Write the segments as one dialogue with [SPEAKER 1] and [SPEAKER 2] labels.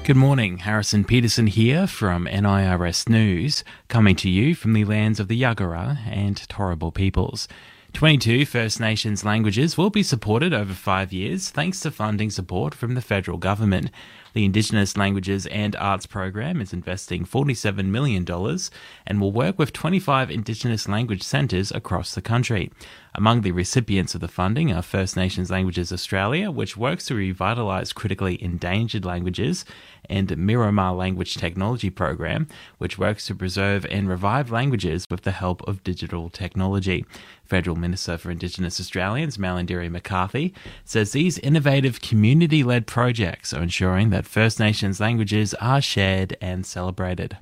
[SPEAKER 1] Good morning, Harrison Peterson here from NIRS News, coming to you from the lands of the Yagara and Turrbal peoples. 22 First Nations languages will be supported over 5 years thanks to funding support from the federal government. The Indigenous Languages and Arts Program is investing $47 million and will work with 25 Indigenous language centres across the country. Among the recipients of the funding are First Nations Languages Australia, which works to revitalise critically endangered languages, and Miramar Language Technology Program, which works to preserve and revive languages with the help of digital technology. Federal Minister for Indigenous Australians, Malarndirri McCarthy, says these innovative community-led projects are ensuring that First Nations languages are shared and celebrated.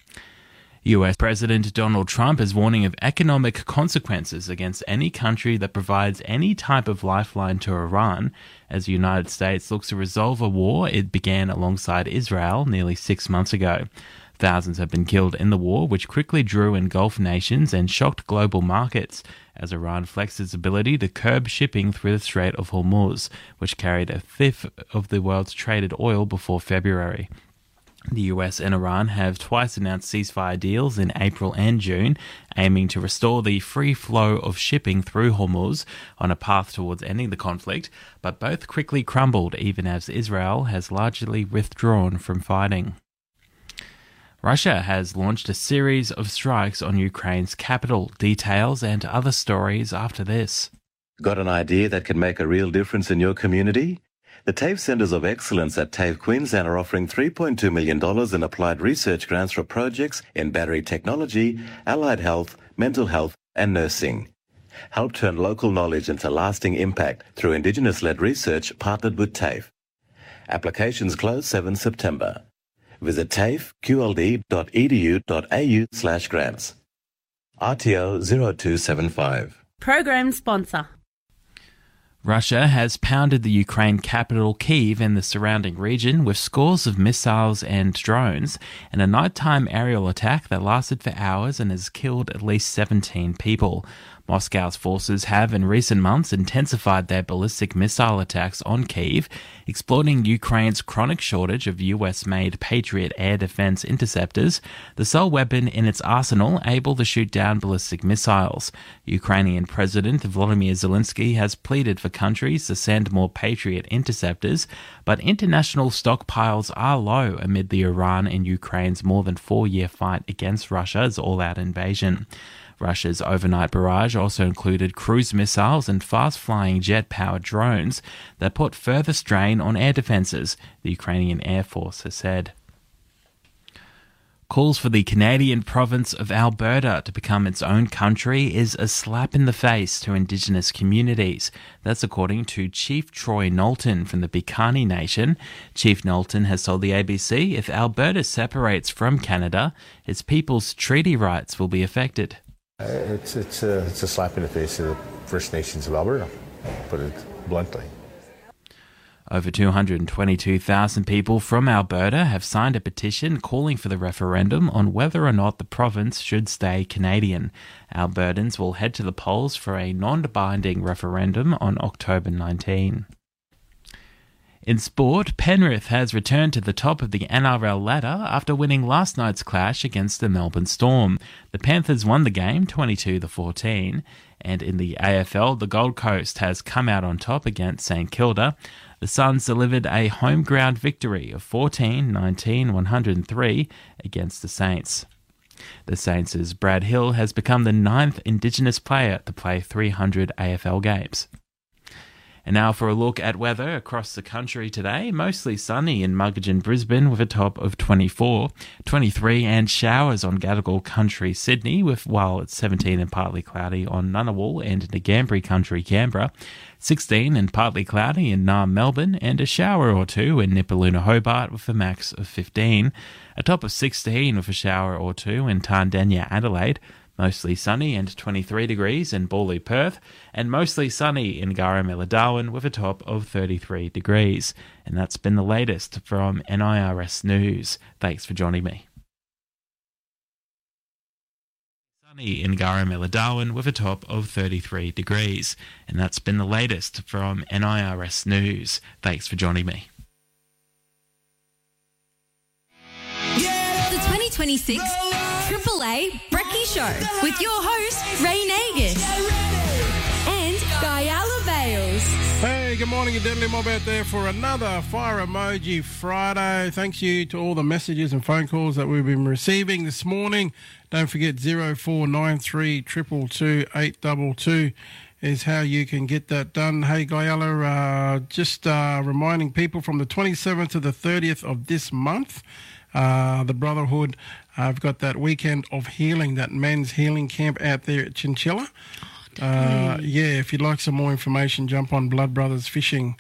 [SPEAKER 1] US President Donald Trump is warning of economic consequences against any country that provides any type of lifeline to Iran as the United States looks to resolve a war it began alongside Israel nearly 6 months ago. Thousands have been killed in the war, which quickly drew in Gulf nations and shocked global markets as Iran flexed its ability to curb shipping through the Strait of Hormuz, which carried a fifth of the world's traded oil before February. The US and Iran have twice announced ceasefire deals in April and June, aiming to restore the free flow of shipping through Hormuz on a path towards ending the conflict, but both quickly crumbled even as Israel has largely withdrawn from fighting. Russia has launched a series of strikes on Ukraine's capital. Details and other stories after this.
[SPEAKER 2] Got an idea that can make a real difference in your community? The TAFE Centres of Excellence at TAFE Queensland are offering $3.2 million in applied research grants for projects in battery technology, allied health, mental health and nursing. Help turn local knowledge into lasting impact through Indigenous-led research partnered with TAFE. Applications close 7 September. Visit tafeqld.edu.au/grants. RTO 0275.
[SPEAKER 3] Program sponsor.
[SPEAKER 1] Russia has pounded the Ukraine capital Kyiv and the surrounding region with scores of missiles and drones in a nighttime aerial attack that lasted for hours and has killed at least 17 people. Moscow's forces have in recent months intensified their ballistic missile attacks on Kyiv, exploiting Ukraine's chronic shortage of US-made Patriot air defense interceptors, the sole weapon in its arsenal able to shoot down ballistic missiles. Ukrainian President Volodymyr Zelensky has pleaded for countries to send more Patriot interceptors, but international stockpiles are low amid the Iran and Ukraine's more than 4-year fight against Russia's all-out invasion. Russia's overnight barrage also included cruise missiles and fast-flying jet-powered drones that put further strain on air defences, the Ukrainian Air Force has said. Calls for the Canadian province of Alberta to become its own country is a slap in the face to Indigenous communities. That's according to Chief Troy Knowlton from the Piikani Nation. Chief Knowlton has told the ABC if Alberta separates from Canada, its people's treaty rights will be affected.
[SPEAKER 4] It's a slap in the face of the First Nations of Alberta, put it bluntly.
[SPEAKER 1] Over 222,000 people from Alberta have signed a petition calling for the referendum on whether or not the province should stay Canadian. Albertans will head to the polls for a non-binding referendum on October 19. In sport, Penrith has returned to the top of the NRL ladder after winning last night's clash against the Melbourne Storm. The Panthers won the game 22-14, and in the AFL, the Gold Coast has come out on top against St Kilda. The Suns delivered a home ground victory of 14-19-103 against the Saints. The Saints' Brad Hill has become the 9th Indigenous player to play 300 AFL games. And now for a look at weather across the country today. Mostly sunny in Muggeridge, Brisbane with a top of 24, 23 and showers on Gadigal Country, Sydney, while it's 17 and partly cloudy on Ngunnawal and Ngambri Country, Canberra, 16 and partly cloudy in Naarm, Melbourne, and a shower or two in Nipaluna, Hobart with a max of 15, a top of 16 with a shower or two in Tandenya, Adelaide, mostly sunny and 23 degrees in Bawley, Perth, and mostly sunny in Garamela, Darwin with a top of 33 degrees. And that's been the latest from NIRS News. Thanks for joining me. Sunny in Garamela, Darwin with a top of 33 degrees. And that's been the latest from NIRS News. Thanks for joining me.
[SPEAKER 3] 2026 Triple A Brekkie Show with your host, Ray Nagus and Guyala Bales.
[SPEAKER 5] Hey, good morning, Deadly Mob out there for another Fire Emoji Friday. Thanks you to all the messages and phone calls that we've been receiving this morning. Don't forget 0493 222 822 is how you can get that done. Hey, Guyala, just reminding people from the 27th to the 30th of this month, the Brotherhood have got that weekend of healing, that men's healing camp out there at Chinchilla. If you'd like some more information, jump on Blood Brothers Fishing.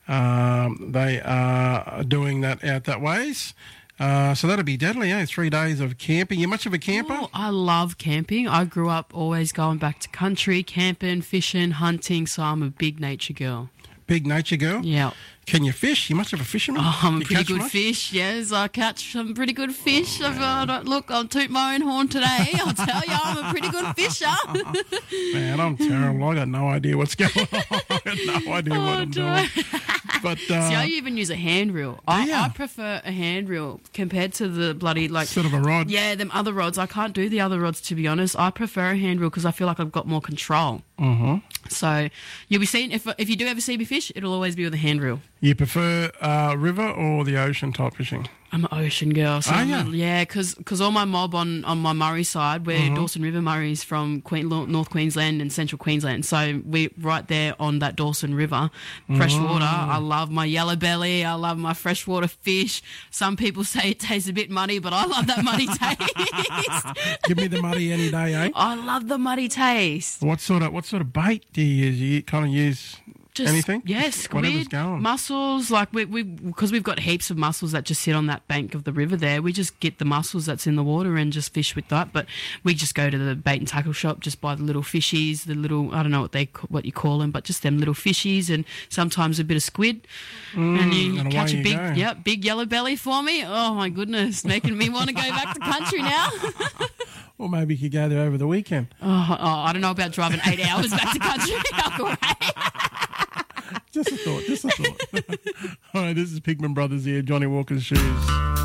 [SPEAKER 5] They are doing that out that ways. So that'll be deadly, 3 days of camping. You much of a camper?
[SPEAKER 6] Oh, I love camping. I grew up always going back to country, camping, fishing, hunting, so I'm a big nature girl.
[SPEAKER 5] Big nature girl?
[SPEAKER 6] Yeah.
[SPEAKER 5] Can you fish? You much of a fisherman?
[SPEAKER 6] Oh, I'm a
[SPEAKER 5] you
[SPEAKER 6] pretty good
[SPEAKER 5] much?
[SPEAKER 6] fish, yes. I catch some pretty good fish. Look, I'll toot my own horn today. I'll tell you, I'm a pretty good fisher.
[SPEAKER 5] Man, I'm terrible. I got no idea what's going on. I got no idea what I'm doing. But,
[SPEAKER 6] See, I even use a hand reel. I prefer a hand reel compared to the bloody,
[SPEAKER 5] sort of a rod.
[SPEAKER 6] Yeah, them other rods. I can't do the other rods, to be honest. I prefer a hand reel because I feel like I've got more control.
[SPEAKER 5] Mm-hmm.
[SPEAKER 6] So you'll be seeing, if you do ever see me fish, it'll always be with a hand reel.
[SPEAKER 5] You prefer river or the ocean type fishing?
[SPEAKER 6] I'm an ocean girl. So yeah, because all my mob on my Murray side, we're Dawson River Murrays from North Queensland and Central Queensland. So we're right there on that Dawson River. Freshwater. I love my yellow belly. I love my freshwater fish. Some people say it tastes a bit muddy, but I love that muddy taste.
[SPEAKER 5] Give me the muddy any day, eh?
[SPEAKER 6] I love the muddy taste.
[SPEAKER 5] What sort of bait do you use? You kind of use...
[SPEAKER 6] Just,
[SPEAKER 5] anything?
[SPEAKER 6] Yeah, squid, mussels. Like because we've got heaps of mussels that just sit on that bank of the river there. We just get the mussels that's in the water and just fish with that. But we just go to the bait and tackle shop, just buy the little fishies, the little, I don't know what you call them, but just them little fishies, and sometimes a bit of squid. And you catch a big yellow belly for me. Oh my goodness, making me want to go back to country now.
[SPEAKER 5] Or maybe you could go there over the weekend.
[SPEAKER 6] Oh, I don't know about driving 8 hours back to country.
[SPEAKER 5] Just a thought. All right, this is Pigman Brothers here, Johnny Walker's Shoes.